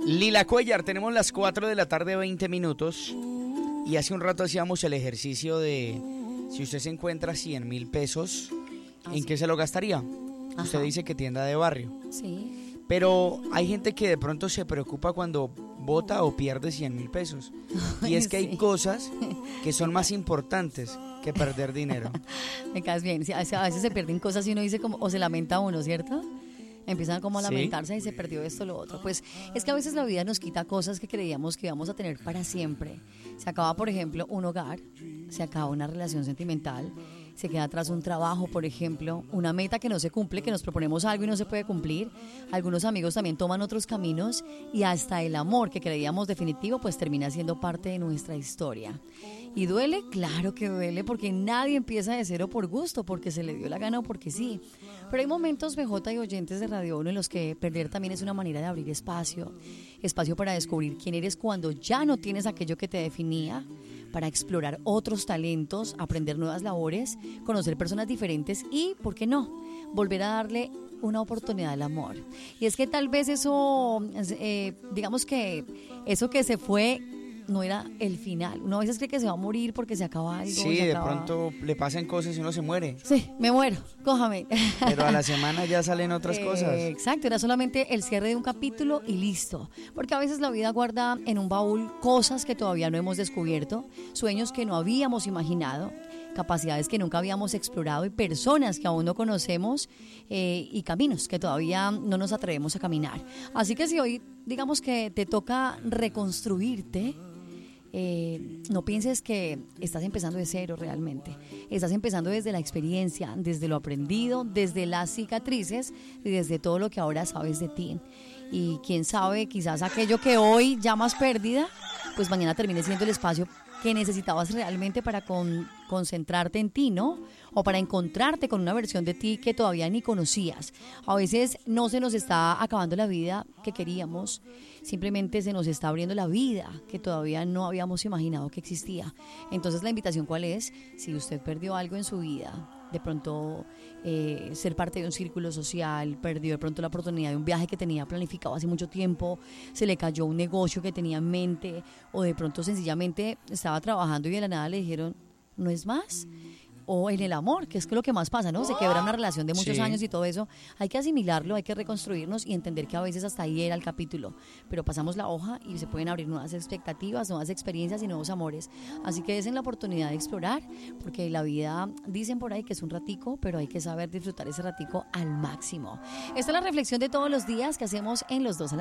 Lila Cuellar, tenemos las 4 de la tarde, 20 minutos. Y hace un rato hacíamos el ejercicio de si usted se encuentra 100.000 pesos, ¿en qué se lo gastaría? Ajá. Usted dice que tienda de barrio. Sí. Pero hay gente que de pronto se preocupa cuando bota o pierde 100.000 pesos. Y es que hay cosas que son más importantes que perder dinero. Me caes bien. A veces se pierden cosas y uno dice como, o se lamenta uno, ¿cierto? Empiezan como a lamentarse y se perdió esto, lo otro. Pues es que a veces la vida nos quita cosas que creíamos que íbamos a tener para siempre. Se acaba, por ejemplo, un hogar, se acaba una relación sentimental, se queda atrás un trabajo, por ejemplo, una meta que no se cumple, que nos proponemos algo y no se puede cumplir. Algunos amigos también toman otros caminos y hasta el amor que creíamos definitivo pues termina siendo parte de nuestra historia. ¿Y duele? Claro que duele, porque nadie empieza de cero por gusto, porque se le dio la gana o porque sí. Pero hay momentos, BJ y oyentes de Radio 1, en los que perder también es una manera de abrir espacio para descubrir quién eres cuando ya no tienes aquello que te definía, para explorar otros talentos, aprender nuevas labores, conocer personas diferentes y, ¿por qué no?, volver a darle una oportunidad al amor. Y es que tal vez eso, digamos que eso que se fue no era el final. Uno a veces cree que se va a morir porque se acaba algo. Sí, de pronto le pasan cosas y uno se muere. Sí, me muero, cójame. Pero a la semana ya salen otras cosas. Exacto, era solamente el cierre de un capítulo y listo. Porque a veces la vida guarda en un baúl cosas que todavía no hemos descubierto, sueños que no habíamos imaginado, capacidades que nunca habíamos explorado y personas que aún no conocemos y caminos que todavía no nos atrevemos a caminar. Así que si hoy digamos que te toca reconstruirte, no pienses que estás empezando de cero realmente. Estás empezando desde la experiencia, desde lo aprendido, desde las cicatrices y desde todo lo que ahora sabes de ti. Y quién sabe, quizás aquello que hoy llamas pérdida, pues mañana termine siendo el espacio que necesitabas realmente para concentrarte en ti, ¿no? O para encontrarte con una versión de ti que todavía ni conocías. A veces no se nos está acabando la vida que queríamos, simplemente se nos está abriendo la vida que todavía no habíamos imaginado que existía. Entonces la invitación, ¿cuál es? Si usted perdió algo en su vida, de pronto ser parte de un círculo social, perdió de pronto la oportunidad de un viaje que tenía planificado hace mucho tiempo, se le cayó un negocio que tenía en mente, o de pronto sencillamente estaba trabajando y de la nada le dijeron, no es más. O en el amor, que es lo que más pasa, ¿no? Se quebra una relación de muchos años y todo eso. Hay que asimilarlo, hay que reconstruirnos y entender que a veces hasta ahí era el capítulo. Pero pasamos la hoja y se pueden abrir nuevas expectativas, nuevas experiencias y nuevos amores. Así que desen la oportunidad de explorar, porque la vida, dicen por ahí que es un ratico, pero hay que saber disfrutar ese ratico al máximo. Esta es la reflexión de todos los días que hacemos en Los Dos a la